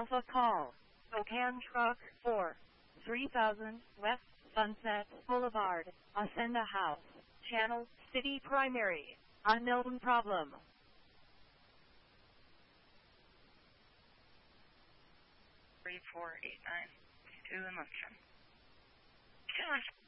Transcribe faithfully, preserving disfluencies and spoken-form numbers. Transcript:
Alpha call. Spokane Truck four, three thousand West Sunset Boulevard, Ascenda House, Channel, City Primary, unknown problem. three four eight nine, two in motion.